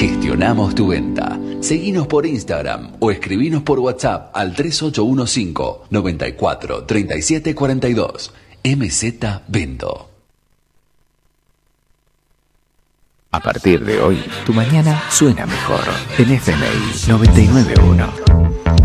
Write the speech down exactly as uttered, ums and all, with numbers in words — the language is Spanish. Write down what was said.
Gestionamos tu venta. Seguinos por Instagram o escribinos por WhatsApp al tres ocho uno cinco, nueve cuatro, tres siete cuatro dos. M Z Vendo. A partir de hoy, tu mañana suena mejor en F M I noventa y nueve punto uno.